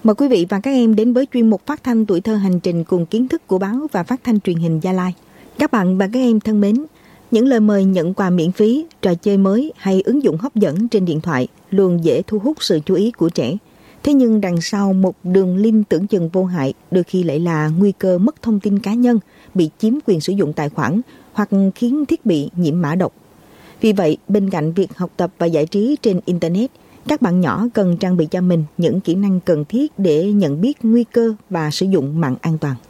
Mời quý vị và các em đến với chuyên mục phát thanh Tuổi Thơ Hành trình cùng kiến thức của báo và phát thanh truyền hình Gia Lai. Các bạn và các em thân mến, những lời mời nhận quà miễn phí, trò chơi mới hay ứng dụng hấp dẫn trên điện thoại luôn dễ thu hút sự chú ý của trẻ. Thế nhưng đằng sau một đường link tưởng chừng vô hại đôi khi lại là nguy cơ mất thông tin cá nhân, bị chiếm quyền sử dụng tài khoản hoặc khiến thiết bị nhiễm mã độc. Vì vậy, bên cạnh việc học tập và giải trí trên Internet, các bạn nhỏ cần trang bị cho mình những kỹ năng cần thiết để nhận biết nguy cơ và sử dụng mạng an toàn.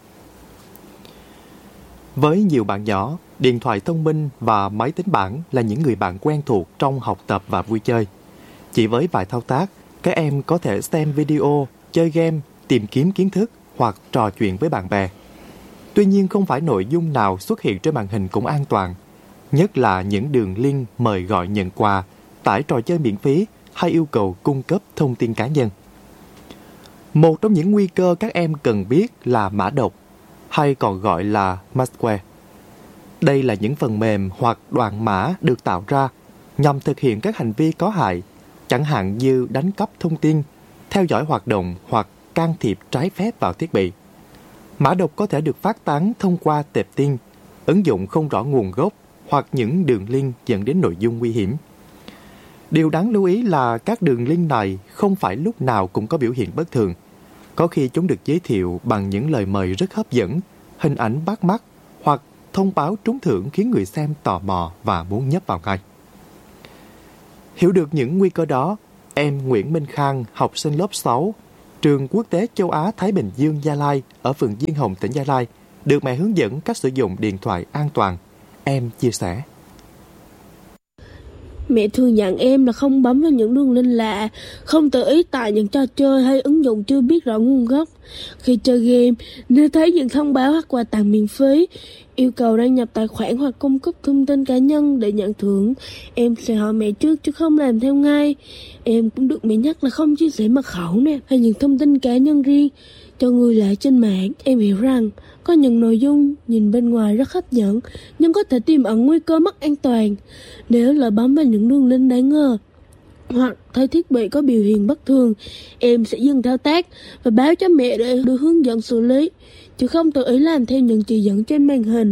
Với nhiều bạn nhỏ, điện thoại thông minh và máy tính bảng là những người bạn quen thuộc trong học tập và vui chơi. Chỉ với vài thao tác, các em có thể xem video, chơi game, tìm kiếm kiến thức hoặc trò chuyện với bạn bè. Tuy nhiên, không phải nội dung nào xuất hiện trên màn hình cũng an toàn, nhất là những đường link mời gọi nhận quà, tải trò chơi miễn phí hay yêu cầu cung cấp thông tin cá nhân. Một trong những nguy cơ các em cần biết là mã độc, hay còn gọi là malware. Đây là những phần mềm hoặc đoạn mã được tạo ra nhằm thực hiện các hành vi có hại, chẳng hạn như đánh cắp thông tin, theo dõi hoạt động hoặc can thiệp trái phép vào thiết bị. Mã độc có thể được phát tán thông qua tệp tin, ứng dụng không rõ nguồn gốc hoặc những đường link dẫn đến nội dung nguy hiểm. Điều đáng lưu ý là các đường link này không phải lúc nào cũng có biểu hiện bất thường. Có khi chúng được giới thiệu bằng những lời mời rất hấp dẫn, hình ảnh bắt mắt hoặc thông báo trúng thưởng khiến người xem tò mò và muốn nhấp vào ngay. Hiểu được những nguy cơ đó, em Nguyễn Minh Khang, học sinh lớp 6, trường Quốc tế Châu Á Thái Bình Dương Gia Lai ở phường Diên Hồng, tỉnh Gia Lai, được mẹ hướng dẫn cách sử dụng điện thoại an toàn. Em chia sẻ. Mẹ thường dặn em là không bấm vào những đường link lạ, không tự ý tải những trò chơi hay ứng dụng chưa biết rõ nguồn gốc. Khi chơi game, nếu thấy những thông báo hoặc quà tặng miễn phí, yêu cầu đăng nhập tài khoản hoặc cung cấp thông tin cá nhân để nhận thưởng, em sẽ hỏi mẹ trước chứ không làm theo ngay. Em cũng được mẹ nhắc là không chia sẻ mật khẩu nè hay những thông tin cá nhân riêng cho người lạ trên mạng. Em hiểu rằng có những nội dung nhìn bên ngoài rất hấp dẫn nhưng có thể tiềm ẩn nguy cơ mất an toàn. Nếu lỡ bấm vào những đường link đáng ngờ hoặc thấy thiết bị có biểu hiện bất thường, em sẽ dừng thao tác và báo cho mẹ để được hướng dẫn xử lý, chứ không tự ý làm theo những chỉ dẫn trên màn hình.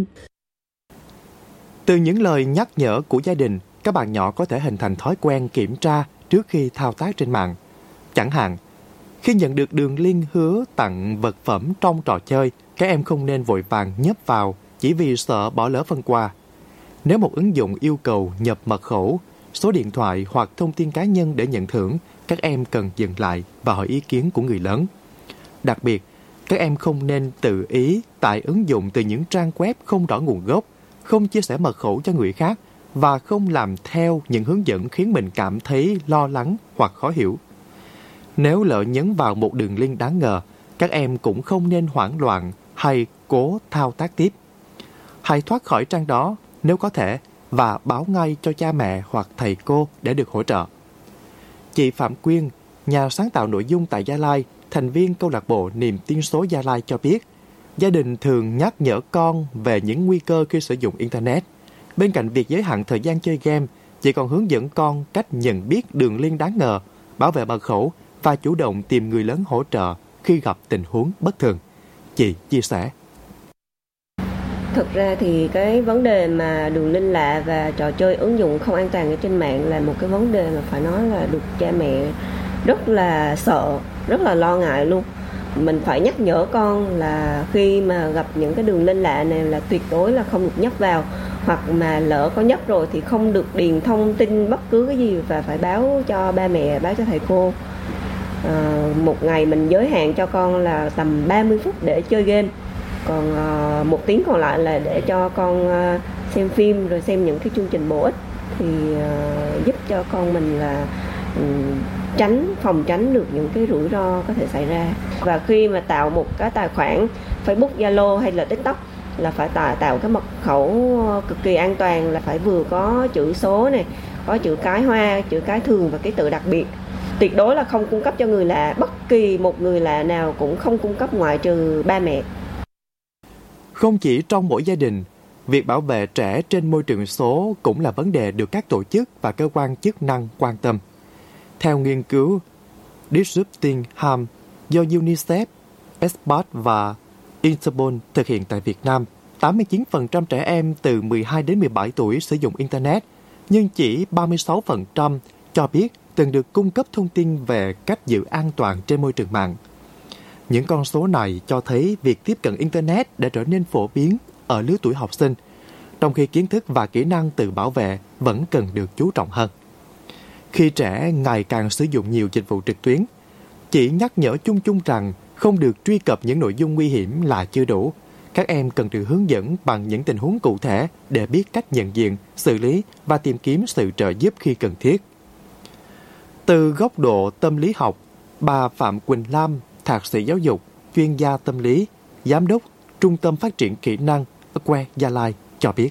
Từ những lời nhắc nhở của gia đình, các bạn nhỏ có thể hình thành thói quen kiểm tra trước khi thao tác trên mạng. Chẳng hạn, khi nhận được đường link hứa tặng vật phẩm trong trò chơi, các em không nên vội vàng nhấp vào chỉ vì sợ bỏ lỡ phần quà. Nếu một ứng dụng yêu cầu nhập mật khẩu, số điện thoại hoặc thông tin cá nhân để nhận thưởng, các em cần dừng lại và hỏi ý kiến của người lớn. Đặc biệt, các em không nên tự ý tải ứng dụng từ những trang web không rõ nguồn gốc, không chia sẻ mật khẩu cho người khác và không làm theo những hướng dẫn khiến mình cảm thấy lo lắng hoặc khó hiểu. Nếu lỡ nhấn vào một đường link đáng ngờ, các em cũng không nên hoảng loạn hay cố thao tác tiếp. Hãy thoát khỏi trang đó nếu có thể và báo ngay cho cha mẹ hoặc thầy cô để được hỗ trợ. Chị Phạm Quyên, nhà sáng tạo nội dung tại Gia Lai, thành viên câu lạc bộ Niềm tin số Gia Lai cho biết, gia đình thường nhắc nhở con về những nguy cơ khi sử dụng Internet. Bên cạnh việc giới hạn thời gian chơi game, chị còn hướng dẫn con cách nhận biết đường link đáng ngờ, bảo vệ mật khẩu và chủ động tìm người lớn hỗ trợ khi gặp tình huống bất thường. Chị chia sẻ. Thực ra thì cái vấn đề mà đường link lạ và trò chơi ứng dụng không an toàn ở trên mạng là một cái vấn đề mà phải nói là được cha mẹ rất là sợ, rất là lo ngại luôn. Mình phải nhắc nhở con là khi mà gặp những cái đường link lạ này là tuyệt đối là không được nhấp vào, hoặc mà lỡ có nhấp rồi thì không được điền thông tin bất cứ cái gì và phải báo cho ba mẹ, báo cho thầy cô. Một ngày mình giới hạn cho con là tầm 30 phút để chơi game, còn 1 tiếng còn lại là để cho con xem phim rồi xem những cái chương trình bổ ích, thì giúp cho con mình là phòng tránh được những cái rủi ro có thể xảy ra. Và khi mà tạo một cái tài khoản Facebook, Zalo hay là TikTok là phải tạo cái mật khẩu cực kỳ an toàn, là phải vừa có chữ số này, có chữ cái hoa, chữ cái thường và ký tự đặc biệt. Tuyệt đối là không cung cấp cho người lạ, bất kỳ một người lạ nào cũng không cung cấp ngoại trừ ba mẹ. Không chỉ trong mỗi gia đình, việc bảo vệ trẻ trên môi trường số cũng là vấn đề được các tổ chức và cơ quan chức năng quan tâm. Theo nghiên cứu Disrupting Harm do UNICEF, Expert và Interpol thực hiện tại Việt Nam, 89% trẻ em từ 12 đến 17 tuổi sử dụng Internet, nhưng chỉ 36% cho biết từng được cung cấp thông tin về cách giữ an toàn trên môi trường mạng. Những con số này cho thấy việc tiếp cận Internet đã trở nên phổ biến ở lứa tuổi học sinh, trong khi kiến thức và kỹ năng tự bảo vệ vẫn cần được chú trọng hơn. Khi trẻ ngày càng sử dụng nhiều dịch vụ trực tuyến, chỉ nhắc nhở chung chung rằng không được truy cập những nội dung nguy hiểm là chưa đủ. Các em cần được hướng dẫn bằng những tình huống cụ thể để biết cách nhận diện, xử lý và tìm kiếm sự trợ giúp khi cần thiết. Từ góc độ tâm lý học, bà Phạm Quỳnh Lam, thạc sĩ giáo dục, chuyên gia tâm lý, giám đốc Trung tâm Phát triển Kỹ năng Que Gia Lai cho biết.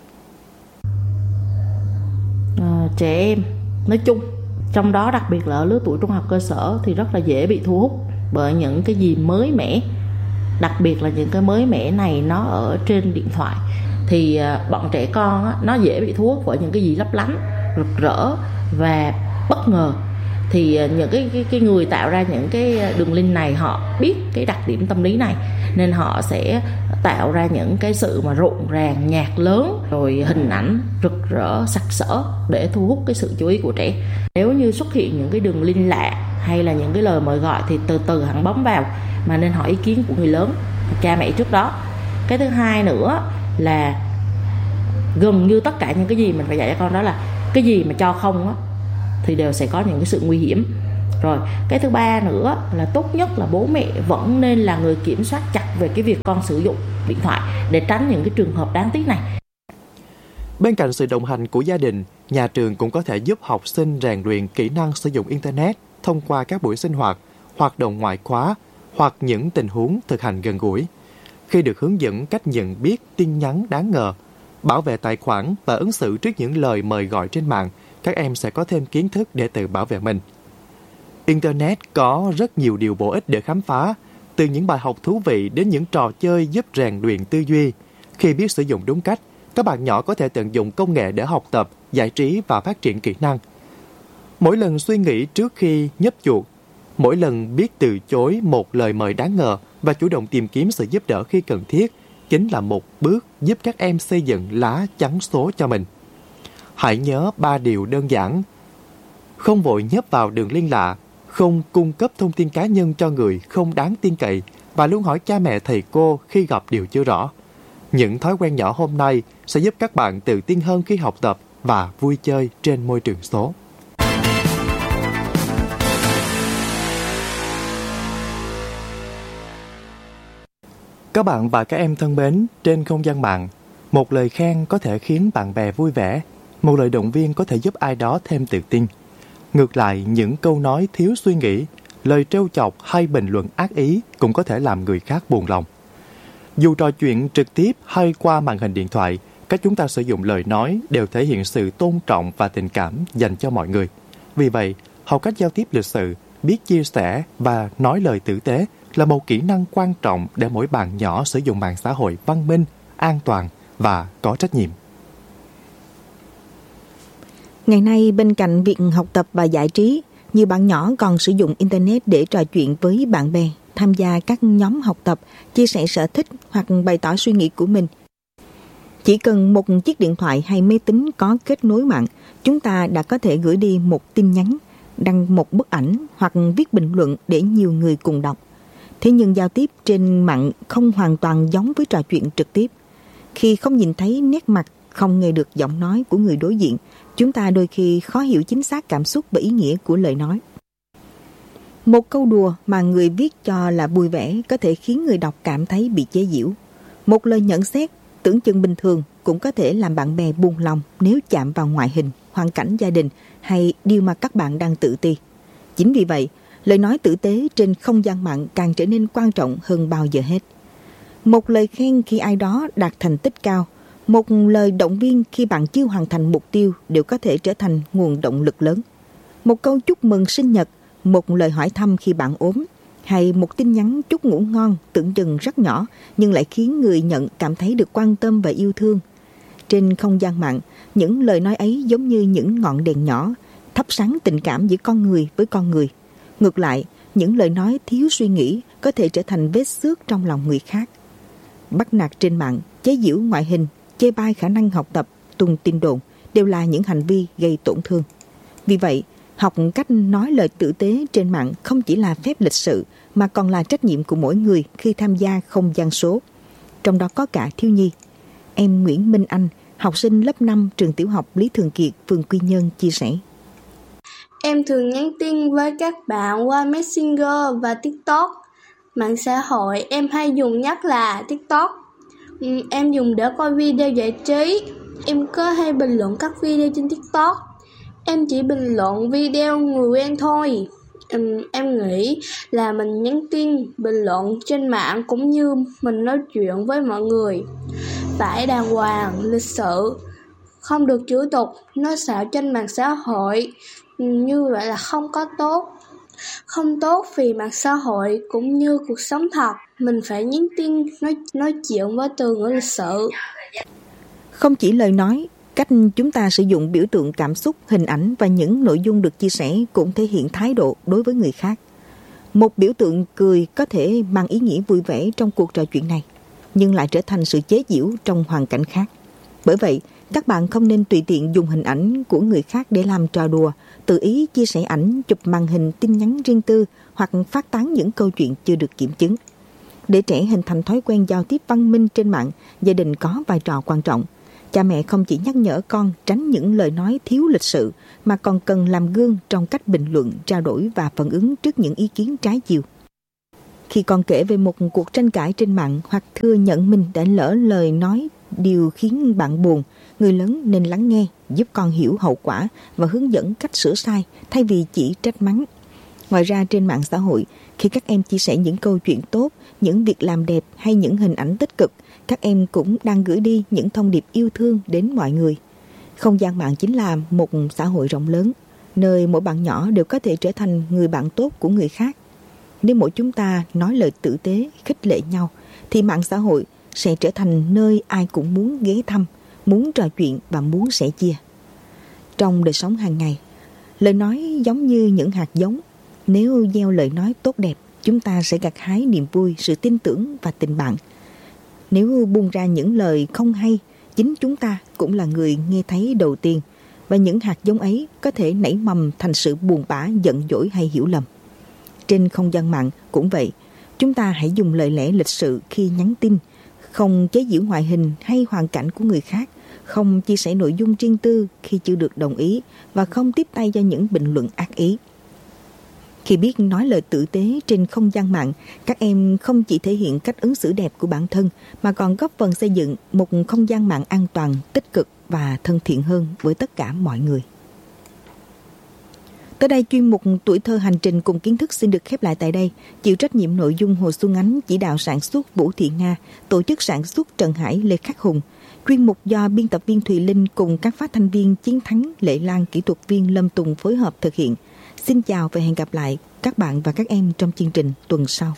Trẻ em nói chung, trong đó đặc biệt là ở lứa tuổi trung học cơ sở thì rất là dễ bị thu hút bởi những cái gì mới mẻ. Đặc biệt là những cái mới mẻ này nó ở trên điện thoại. Thì bọn trẻ con á, nó dễ bị thu hút bởi những cái gì lấp lánh, rực rỡ và bất ngờ. Thì những cái người tạo ra những cái đường link này họ biết cái đặc điểm tâm lý này, nên họ sẽ tạo ra những cái sự mà rộn ràng, nhạc lớn, rồi hình ảnh rực rỡ, sặc sỡ để thu hút cái sự chú ý của trẻ. Nếu như xuất hiện những cái đường link lạ hay là những cái lời mời gọi thì từ từ hẳn bấm vào, mà nên hỏi ý kiến của người lớn, cha mẹ trước đó. Cái thứ hai nữa là gần như tất cả những cái gì mình phải dạy cho con đó là cái gì mà cho không á thì đều sẽ có những cái sự nguy hiểm. Rồi cái thứ ba nữa là tốt nhất là bố mẹ vẫn nên là người kiểm soát chặt về cái việc con sử dụng điện thoại để tránh những cái trường hợp đáng tiếc này. Bên cạnh sự đồng hành của gia đình, nhà trường cũng có thể giúp học sinh rèn luyện kỹ năng sử dụng Internet thông qua các buổi sinh hoạt, hoạt động ngoại khóa hoặc những tình huống thực hành gần gũi. Khi được hướng dẫn cách nhận biết tin nhắn đáng ngờ, bảo vệ tài khoản và ứng xử trước những lời mời gọi trên mạng, các em sẽ có thêm kiến thức để tự bảo vệ mình. Internet có rất nhiều điều bổ ích để khám phá, từ những bài học thú vị đến những trò chơi giúp rèn luyện tư duy. Khi biết sử dụng đúng cách, các bạn nhỏ có thể tận dụng công nghệ để học tập, giải trí và phát triển kỹ năng. Mỗi lần suy nghĩ trước khi nhấp chuột, mỗi lần biết từ chối một lời mời đáng ngờ và chủ động tìm kiếm sự giúp đỡ khi cần thiết chính là một bước giúp các em xây dựng lá chắn số cho mình. Hãy nhớ 3 điều đơn giản. Không vội nhấp vào đường link lạ, không cung cấp thông tin cá nhân cho người không đáng tin cậy và luôn hỏi cha mẹ thầy cô khi gặp điều chưa rõ. Những thói quen nhỏ hôm nay sẽ giúp các bạn tự tin hơn khi học tập và vui chơi trên môi trường số. Các bạn và các em thân mến, trên không gian mạng, một lời khen có thể khiến bạn bè vui vẻ, một lời động viên có thể giúp ai đó thêm tự tin. Ngược lại, những câu nói thiếu suy nghĩ, lời trêu chọc hay bình luận ác ý cũng có thể làm người khác buồn lòng. Dù trò chuyện trực tiếp hay qua màn hình điện thoại, cách chúng ta sử dụng lời nói đều thể hiện sự tôn trọng và tình cảm dành cho mọi người. Vì vậy, học cách giao tiếp lịch sự, biết chia sẻ và nói lời tử tế là một kỹ năng quan trọng để mỗi bạn nhỏ sử dụng mạng xã hội văn minh, an toàn và có trách nhiệm. Ngày nay, bên cạnh việc học tập và giải trí, nhiều bạn nhỏ còn sử dụng Internet để trò chuyện với bạn bè, tham gia các nhóm học tập, chia sẻ sở thích hoặc bày tỏ suy nghĩ của mình. Chỉ cần một chiếc điện thoại hay máy tính có kết nối mạng, chúng ta đã có thể gửi đi một tin nhắn, đăng một bức ảnh hoặc viết bình luận để nhiều người cùng đọc. Thế nhưng giao tiếp trên mạng không hoàn toàn giống với trò chuyện trực tiếp. Khi không nhìn thấy nét mặt, không nghe được giọng nói của người đối diện, chúng ta đôi khi khó hiểu chính xác cảm xúc và ý nghĩa của lời nói. Một câu đùa mà người viết cho là vui vẻ có thể khiến người đọc cảm thấy bị chế giễu. Một lời nhận xét tưởng chừng bình thường cũng có thể làm bạn bè buồn lòng nếu chạm vào ngoại hình, hoàn cảnh gia đình hay điều mà các bạn đang tự ti. Chính vì vậy, lời nói tử tế trên không gian mạng càng trở nên quan trọng hơn bao giờ hết. Một lời khen khi ai đó đạt thành tích cao, một lời động viên khi bạn chưa hoàn thành mục tiêu đều có thể trở thành nguồn động lực lớn. Một câu chúc mừng sinh nhật, một lời hỏi thăm khi bạn ốm, hay một tin nhắn chúc ngủ ngon tưởng chừng rất nhỏ nhưng lại khiến người nhận cảm thấy được quan tâm và yêu thương. Trên không gian mạng, những lời nói ấy giống như những ngọn đèn nhỏ, thắp sáng tình cảm giữa con người với con người. Ngược lại, những lời nói thiếu suy nghĩ có thể trở thành vết xước trong lòng người khác. Bắt nạt trên mạng, chế giễu ngoại hình, chê bai khả năng học tập, tung tin đồn đều là những hành vi gây tổn thương. Vì vậy, học cách nói lời tử tế trên mạng không chỉ là phép lịch sự mà còn là trách nhiệm của mỗi người khi tham gia không gian số. Trong đó có cả thiếu nhi. Em Nguyễn Minh Anh, học sinh lớp 5 trường tiểu học Lý Thường Kiệt, phường Quy Nhơn chia sẻ. Em thường nhắn tin với các bạn qua Messenger và TikTok. Mạng xã hội em hay dùng nhất là TikTok. Em dùng để coi video giải trí. Em có hay bình luận các video trên TikTok. Em chỉ bình luận video người quen thôi. Em nghĩ là mình nhắn tin, bình luận trên mạng cũng như mình nói chuyện với mọi người. Phải đàng hoàng, lịch sự, không được chửi tục, nói xạo trên mạng xã hội. Như vậy là không có tốt. Không tốt vì mạng xã hội cũng như cuộc sống thật. Mình phải nhắn tin, nói chuyện với từ ngữ lịch sự. Không chỉ lời nói, cách chúng ta sử dụng biểu tượng cảm xúc, hình ảnh và những nội dung được chia sẻ cũng thể hiện thái độ đối với người khác. Một biểu tượng cười có thể mang ý nghĩa vui vẻ trong cuộc trò chuyện này, nhưng lại trở thành sự chế giễu trong hoàn cảnh khác. Bởi vậy, các bạn không nên tùy tiện dùng hình ảnh của người khác để làm trò đùa, tự ý chia sẻ ảnh, chụp màn hình tin nhắn riêng tư hoặc phát tán những câu chuyện chưa được kiểm chứng. Để trẻ hình thành thói quen giao tiếp văn minh trên mạng, gia đình có vai trò quan trọng. Cha mẹ không chỉ nhắc nhở con tránh những lời nói thiếu lịch sự, mà còn cần làm gương trong cách bình luận, trao đổi và phản ứng trước những ý kiến trái chiều. Khi con kể về một cuộc tranh cãi trên mạng hoặc thừa nhận mình đã lỡ lời nói điều khiến bạn buồn, người lớn nên lắng nghe, giúp con hiểu hậu quả và hướng dẫn cách sửa sai thay vì chỉ trách mắng. Ngoài ra trên mạng xã hội, khi các em chia sẻ những câu chuyện tốt, những việc làm đẹp hay những hình ảnh tích cực, các em cũng đang gửi đi những thông điệp yêu thương đến mọi người. Không gian mạng chính là một xã hội rộng lớn, nơi mỗi bạn nhỏ đều có thể trở thành người bạn tốt của người khác. Nếu mỗi chúng ta nói lời tử tế, khích lệ nhau, thì mạng xã hội sẽ trở thành nơi ai cũng muốn ghé thăm, muốn trò chuyện và muốn sẻ chia. Trong đời sống hàng ngày, lời nói giống như những hạt giống. Nếu gieo lời nói tốt đẹp, chúng ta sẽ gặt hái niềm vui, sự tin tưởng và tình bạn. Nếu buông ra những lời không hay, chính chúng ta cũng là người nghe thấy đầu tiên, và những hạt giống ấy có thể nảy mầm thành sự buồn bã, giận dỗi hay hiểu lầm. Trên không gian mạng cũng vậy, chúng ta hãy dùng lời lẽ lịch sự khi nhắn tin, không chế giễu ngoại hình hay hoàn cảnh của người khác, không chia sẻ nội dung riêng tư khi chưa được đồng ý và không tiếp tay cho những bình luận ác ý. Khi biết nói lời tử tế trên không gian mạng, các em không chỉ thể hiện cách ứng xử đẹp của bản thân mà còn góp phần xây dựng một không gian mạng an toàn, tích cực và thân thiện hơn với tất cả mọi người. Tới đây, chuyên mục Tuổi thơ hành trình cùng kiến thức xin được khép lại tại đây. Chịu trách nhiệm nội dung Hồ Xuân Ánh, chỉ đạo sản xuất Vũ Thị Nga, tổ chức sản xuất Trần Hải, Lê Khắc Hùng. Chuyên mục do biên tập viên Thùy Linh cùng các phát thanh viên Chiến Thắng, Lệ Lan, kỹ thuật viên Lâm Tùng phối hợp thực hiện. Xin chào và hẹn gặp lại các bạn và các em trong chương trình tuần sau.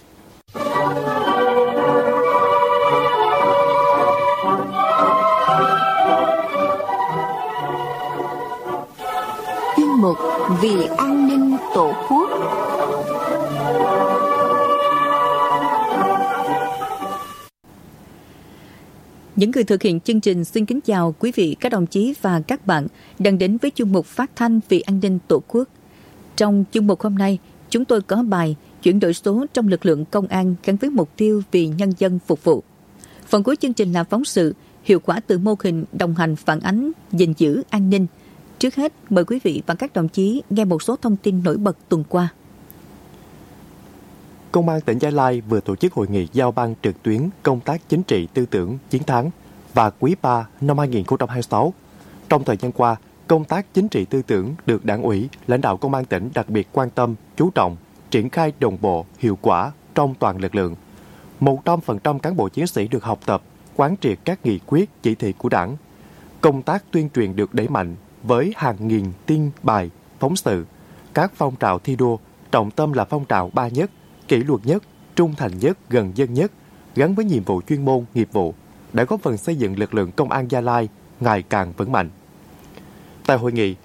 Chuyên mục Vì an ninh Tổ quốc. Những người thực hiện chương trình xin kính chào quý vị, các đồng chí và các bạn đang đến với chuyên mục phát thanh Vì an ninh Tổ quốc. Trong chuyên mục hôm nay, chúng tôi có bài chuyển đổi số trong lực lượng công an gắn với mục tiêu vì nhân dân phục vụ. Phần cuối chương trình là phóng sự hiệu quả từ mô hình đồng hành phản ánh gìn giữ an ninh. Trước hết, mời quý vị và các đồng chí nghe một số thông tin nổi bật tuần qua. Công an tỉnh Gia Lai vừa tổ chức hội nghị giao ban trực tuyến công tác chính trị tư tưởng chiến thắng và quý 3 năm 2026. Trong thời gian qua, công tác chính trị tư tưởng được Đảng ủy, lãnh đạo Công an tỉnh đặc biệt quan tâm, chú trọng, triển khai đồng bộ, hiệu quả trong toàn lực lượng. 100% cán bộ chiến sĩ được học tập, quán triệt các nghị quyết, chỉ thị của Đảng. Công tác tuyên truyền được đẩy mạnh với hàng nghìn tin bài, phóng sự. Các phong trào thi đua, trọng tâm là phong trào 3 nhất, kỷ luật nhất, trung thành nhất, gần dân nhất, gắn với nhiệm vụ chuyên môn, nghiệp vụ, đã góp phần xây dựng lực lượng công an Gia Lai ngày càng vững mạnh. Tại hội nghị,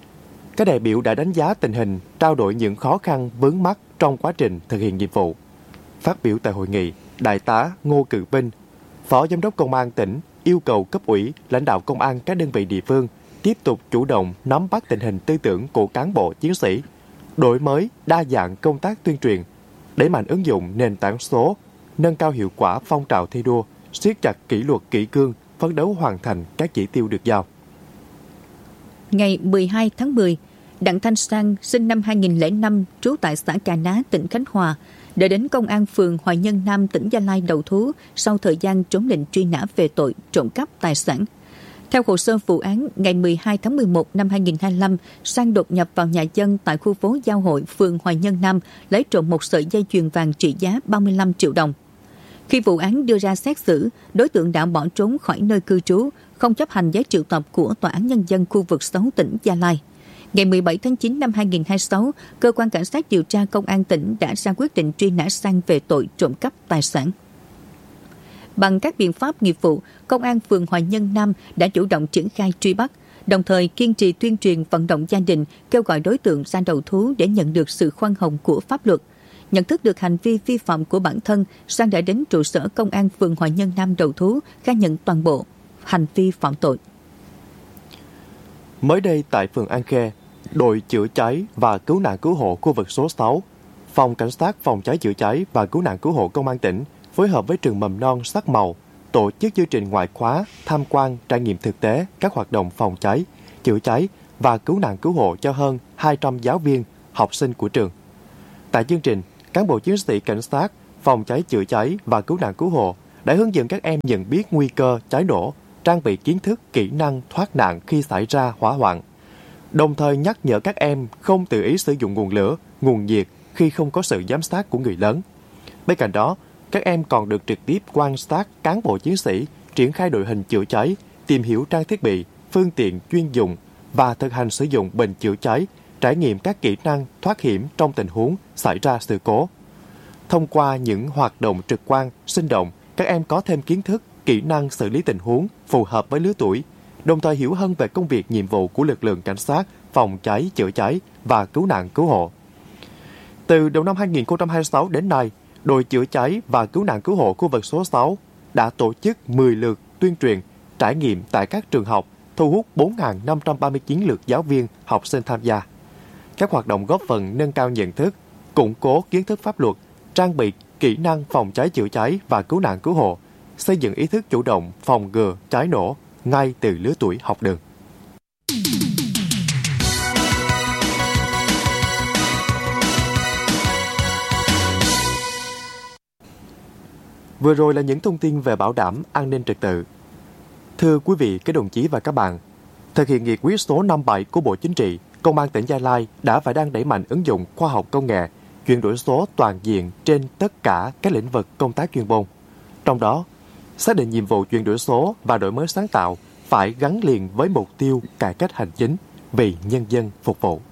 Các đại biểu đã đánh giá tình hình, trao đổi những khó khăn vướng mắc trong quá trình thực hiện nhiệm vụ. Phát biểu tại hội nghị, Đại tá Ngô Cự Vinh, Phó Giám đốc Công an tỉnh yêu cầu cấp ủy, lãnh đạo công an các đơn vị địa phương tiếp tục chủ động nắm bắt tình hình tư tưởng của cán bộ chiến sĩ, đổi mới đa dạng công tác tuyên truyền, đẩy mạnh ứng dụng nền tảng số, nâng cao hiệu quả phong trào thi đua, siết chặt kỷ luật kỷ cương, phấn đấu hoàn thành các chỉ tiêu được giao. Ngày 12 tháng 10, Đặng Thanh Sang sinh năm 2005, trú tại xã Cà Ná, tỉnh Khánh Hòa, đã đến Công an phường Hoài Nhân Nam, tỉnh Gia Lai đầu thú sau thời gian trốn lệnh truy nã về tội trộm cắp tài sản. Theo hồ sơ vụ án, ngày 12 tháng 11 năm 2025, Sang đột nhập vào nhà dân tại khu phố Giao Hội, phường Hoài Nhân Nam, lấy trộm một sợi dây chuyền vàng trị giá 35 triệu đồng. Khi vụ án đưa ra xét xử, đối tượng đã bỏ trốn khỏi nơi cư trú, không chấp hành giấy triệu tập của Tòa án Nhân dân khu vực 6 tỉnh Gia Lai. Ngày 17 tháng 9 năm 2026, Cơ quan Cảnh sát điều tra Công an tỉnh đã ra quyết định truy nã Sang về tội trộm cắp tài sản. Bằng các biện pháp nghiệp vụ, Công an phường Hoài Nhân Nam đã chủ động triển khai truy bắt, đồng thời kiên trì tuyên truyền vận động gia đình, kêu gọi đối tượng ra đầu thú để nhận được sự khoan hồng của pháp luật. Nhận thức được hành vi vi phạm của bản thân, Sang đã đến trụ sở Công an phường Hoài Nhân Nam đầu thú, khai nhận toàn bộ hành vi phạm tội. Mới đây tại phường An Khê, đội chữa cháy và cứu nạn cứu hộ khu vực số 6, Phòng Cảnh sát Phòng cháy chữa cháy và cứu nạn cứu hộ Công an tỉnh phối hợp với trường mầm non Sắc Màu tổ chức chương trình ngoại khóa tham quan trải nghiệm thực tế các hoạt động phòng cháy, chữa cháy và cứu nạn cứu hộ cho hơn 200 giáo viên, học sinh của trường. Tại chương trình, cán bộ chiến sĩ cảnh sát, phòng cháy chữa cháy và cứu nạn cứu hộ đã hướng dẫn các em nhận biết nguy cơ cháy nổ, trang bị kiến thức, kỹ năng thoát nạn khi xảy ra hỏa hoạn, đồng thời nhắc nhở các em không tự ý sử dụng nguồn lửa, nguồn nhiệt khi không có sự giám sát của người lớn. Bên cạnh đó, các em còn được trực tiếp quan sát cán bộ chiến sĩ triển khai đội hình chữa cháy, tìm hiểu trang thiết bị, phương tiện chuyên dụng và thực hành sử dụng bình chữa cháy, trải nghiệm các kỹ năng thoát hiểm trong tình huống xảy ra sự cố. Thông qua những hoạt động trực quan, sinh động, các em có thêm kiến thức, kỹ năng xử lý tình huống phù hợp với lứa tuổi, đồng thời hiểu hơn về công việc nhiệm vụ của lực lượng cảnh sát, phòng cháy, chữa cháy và cứu nạn cứu hộ. Từ đầu năm 2026 đến nay, đội chữa cháy và cứu nạn cứu hộ khu vực số 6 đã tổ chức 10 lượt tuyên truyền, trải nghiệm tại các trường học, thu hút 4.539 lượt giáo viên, học sinh tham gia. Các hoạt động góp phần nâng cao nhận thức, củng cố kiến thức pháp luật, trang bị kỹ năng phòng cháy chữa cháy và cứu nạn cứu hộ, xây dựng ý thức chủ động phòng ngừa cháy nổ ngay từ lứa tuổi học đường. Vừa rồi là những thông tin về bảo đảm an ninh trật tự. Thưa quý vị, các đồng chí và các bạn, thực hiện nghị quyết số 57 của Bộ Chính trị, Công an tỉnh Gia Lai đã và đang đẩy mạnh ứng dụng khoa học công nghệ, chuyển đổi số toàn diện trên tất cả các lĩnh vực công tác chuyên môn. Trong đó, xác định nhiệm vụ chuyển đổi số và đổi mới sáng tạo phải gắn liền với mục tiêu cải cách hành chính vì nhân dân phục vụ.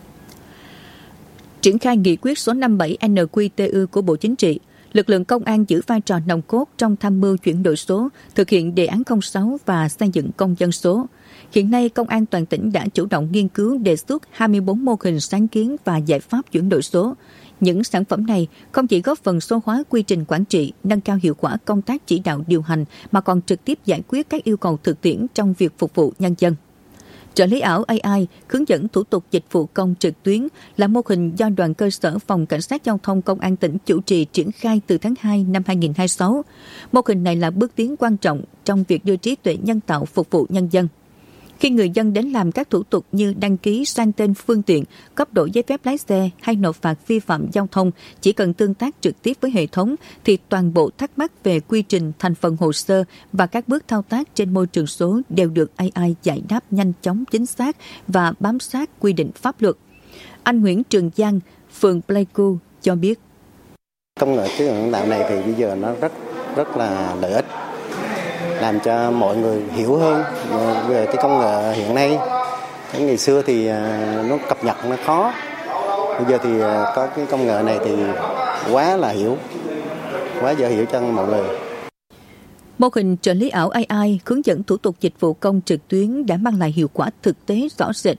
Triển khai nghị quyết số 57 NQTU của Bộ Chính trị, lực lượng công an giữ vai trò nòng cốt trong tham mưu chuyển đổi số, thực hiện đề án 06 và xây dựng công dân số. Hiện nay, Công an toàn tỉnh đã chủ động nghiên cứu đề xuất 24 mô hình sáng kiến và giải pháp chuyển đổi số. Những sản phẩm này không chỉ góp phần số hóa quy trình quản trị, nâng cao hiệu quả công tác chỉ đạo điều hành, mà còn trực tiếp giải quyết các yêu cầu thực tiễn trong việc phục vụ nhân dân. Trợ lý ảo AI, hướng dẫn thủ tục dịch vụ công trực tuyến là mô hình do Đoàn cơ sở Phòng Cảnh sát Giao thông Công an tỉnh chủ trì triển khai từ tháng 2 năm 2026. Mô hình này là bước tiến quan trọng trong việc đưa trí tuệ nhân tạo phục vụ nhân dân. Khi người dân đến làm các thủ tục như đăng ký sang tên phương tiện, cấp đổi giấy phép lái xe hay nộp phạt vi phạm giao thông, chỉ cần tương tác trực tiếp với hệ thống thì toàn bộ thắc mắc về quy trình, thành phần hồ sơ và các bước thao tác trên môi trường số đều được AI giải đáp nhanh chóng, chính xác và bám sát quy định pháp luật. Anh Nguyễn Trường Giang, phường Pleiku cho biết. Công nghệ trí tuệ nhân tạo này thì bây giờ nó rất là lợi ích, làm cho mọi người hiểu hơn về cái công nghệ hiện nay. Ngày xưa thì nó cập nhật nó khó, bây giờ thì có cái công nghệ này thì quá dễ hiểu cho mọi người. Mô hình trợ lý ảo AI hướng dẫn thủ tục dịch vụ công trực tuyến đã mang lại hiệu quả thực tế rõ rệt.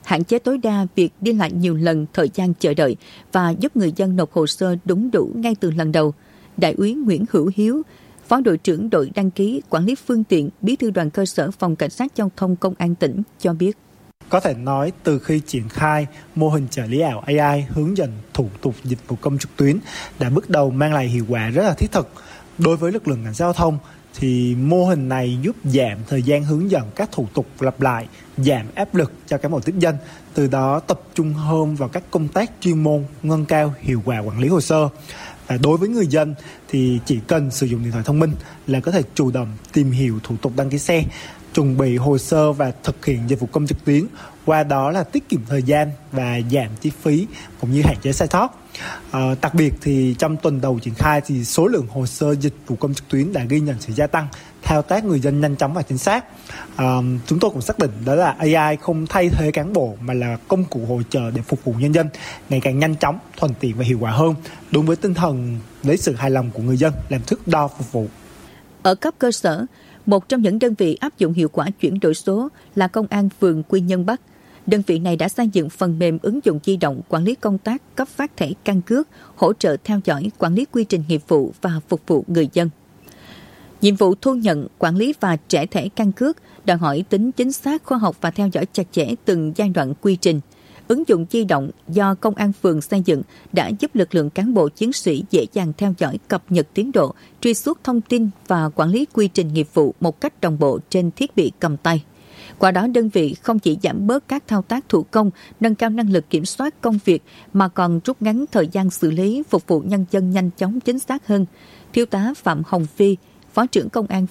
hạn chế tối đa việc đi lại nhiều lần, thời gian chờ đợi và giúp người dân nộp hồ sơ đúng đủ ngay từ lần đầu. Đại úy Nguyễn Hữu Hiếu, Phó đội trưởng đội đăng ký quản lý phương tiện, Bí thư đoàn cơ sở Phòng Cảnh sát Giao thông Công an tỉnh cho biết. Có thể nói từ khi triển khai mô hình trợ lý ảo AI hướng dẫn thủ tục dịch vụ công trực tuyến đã bước đầu mang lại hiệu quả rất là thiết thực. Đối với lực lượng cảnh sát giao thông thì mô hình này giúp giảm thời gian hướng dẫn các thủ tục lặp lại, giảm áp lực cho cán bộ tiếp dân, từ đó tập trung hơn vào các công tác chuyên môn, nâng cao hiệu quả quản lý hồ sơ. Và đối với người dân thì chỉ cần sử dụng điện thoại thông minh là có thể chủ động tìm hiểu thủ tục đăng ký xe, chuẩn bị hồ sơ và thực hiện dịch vụ công trực tuyến, qua đó là tiết kiệm thời gian và giảm chi phí cũng như hạn chế sai sót. Đặc biệt thì trong tuần đầu triển khai thì số lượng hồ sơ dịch vụ công trực tuyến đã ghi nhận sự gia tăng, thao tác người dân nhanh chóng và chính xác. Chúng tôi cũng xác định đó là AI không thay thế cán bộ mà là công cụ hỗ trợ để phục vụ nhân dân ngày càng nhanh chóng, thuận tiện và hiệu quả hơn, đúng với tinh thần lấy sự hài lòng của người dân làm thước đo phục vụ. Ở cấp cơ sở, một trong những đơn vị áp dụng hiệu quả chuyển đổi số là Công an phường Quy Nhơn Bắc. Đơn vị này đã xây dựng phần mềm ứng dụng di động quản lý công tác cấp phát thẻ căn cước, hỗ trợ theo dõi, quản lý quy trình nghiệp vụ và phục vụ người dân. Nhiệm vụ thu nhận, quản lý và trả thẻ căn cước đòi hỏi tính chính xác, khoa học và theo dõi chặt chẽ từng giai đoạn quy trình. Ứng dụng di động do Công an phường xây dựng đã giúp lực lượng cán bộ chiến sĩ dễ dàng theo dõi, cập nhật tiến độ, truy xuất thông tin và quản lý quy trình nghiệp vụ một cách đồng bộ trên thiết bị cầm tay. Qua đó, đơn vị không chỉ giảm bớt các thao tác thủ công, nâng cao năng lực kiểm soát công việc, mà còn rút ngắn thời gian xử lý, phục vụ nhân dân nhanh chóng chính xác hơn. Thiếu tá Phạm Hồng Phi, Phó trưởng Công an